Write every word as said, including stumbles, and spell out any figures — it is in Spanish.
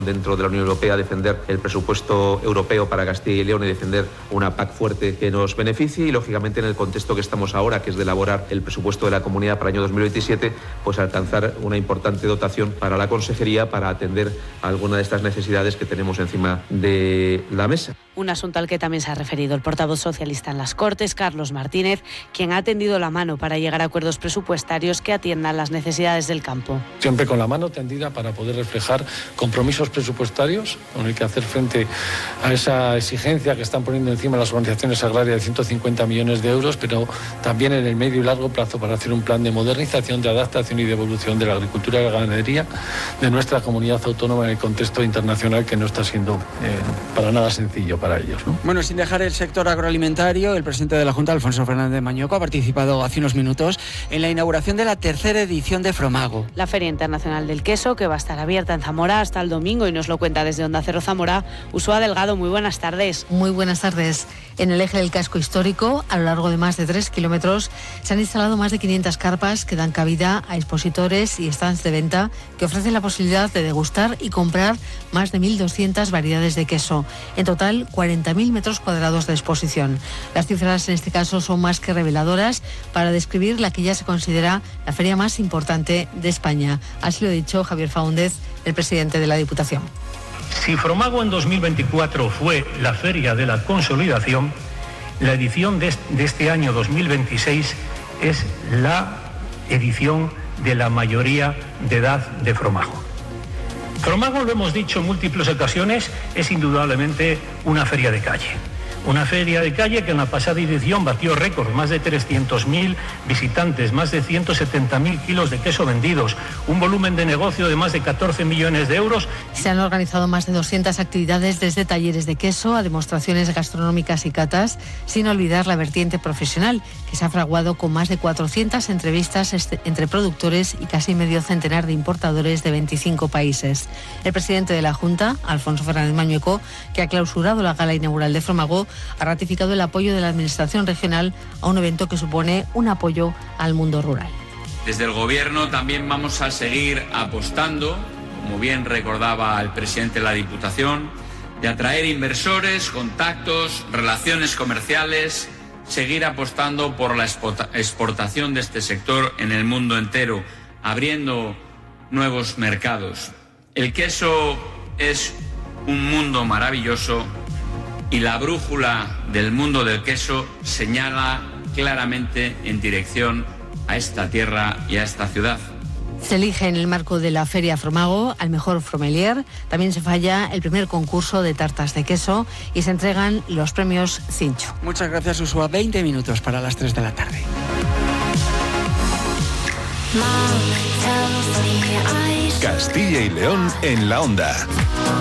dentro de la Unión Europea, defender el presupuesto europeo para Castilla y León y defender una P A C fuerte que nos beneficie, y lógicamente en el contexto que estamos ahora, que es de elaborar el presupuesto de la Comunidad para el año dos mil veintisiete, pues alcanzar una importante dotación para la Consejería para atender alguna de estas necesidades que tenemos encima de la mesa. Un asunto al que también se ha referido el portavoz socialista en las Cortes, Carlos Martínez, quien ha tendido la mano para llegar a acuerdos presupuestarios que atiendan las necesidades del campo. Siempre con la mano tendida para poder reflejar compromisos presupuestarios con el que hacer frente a esa exigencia que están poniendo encima las organizaciones agrarias de ciento cincuenta millones de euros, pero también en el medio y largo plazo para hacer un plan de modernización, de adaptación y de evolución de la agricultura y la ganadería de nuestra comunidad autónoma en el contexto internacional, que no está siendo eh, para nada sencillo para ellos, ¿no? Bueno, sin dejar el sector agroalimentario, el presidente de la Junta, Alfonso Fernández Mañueco, ha participado hace unos minutos en la inauguración de la tercera edición de Fromago. La Feria Internacional del Queso, que va a estar abierta en Zamora hasta el domingo, y nos lo cuenta desde Onda Cero Zamora, Ursúa Delgado. Muy buenas tardes. Muy buenas tardes. En el eje del casco histórico, a lo largo de más de tres kilómetros, se han instalado más de quinientas carpas que dan cabida a expositores y stands de venta que ofrecen la posibilidad de degustar y comprar más de mil doscientas variedades de queso. En total, cuarenta mil metros cuadrados de exposición. Las cifras en este caso son más que reveladoras para describir la que ya se considera la feria más importante de España. Así lo ha dicho Javier Faúndez, el presidente de la Diputación. Si Fromago en dos mil veinticuatro fue la feria de la consolidación, la edición de este año dos mil veintiséis es la edición de la mayoría de edad de Fromago. Fromago, lo hemos dicho en múltiples ocasiones, es indudablemente una feria de calle. Una feria de calle que en la pasada edición batió récord, más de trescientos mil visitantes, más de ciento setenta mil kilos de queso vendidos, un volumen de negocio de más de catorce millones de euros. Se han organizado más de doscientas actividades, desde talleres de queso a demostraciones gastronómicas y catas, sin olvidar la vertiente profesional, que se ha fraguado con más de cuatrocientas entrevistas entre productores y casi medio centenar de importadores de veinticinco países. El presidente de la Junta, Alfonso Fernández Mañueco, que ha clausurado la gala inaugural de Fromago, ha ratificado el apoyo de la Administración regional a un evento que supone un apoyo al mundo rural. Desde el Gobierno también vamos a seguir apostando, como bien recordaba el presidente de la Diputación, de atraer inversores, contactos, relaciones comerciales, seguir apostando por la exportación de este sector en el mundo entero, abriendo nuevos mercados. El queso es un mundo maravilloso, y la brújula del mundo del queso señala claramente en dirección a esta tierra y a esta ciudad. Se elige en el marco de la Feria Fromago al mejor fromelier. También se falla el primer concurso de tartas de queso y se entregan los premios Cincho. Muchas gracias, Ursúa. veinte minutos para las tres de la tarde. Castilla y León en la Onda.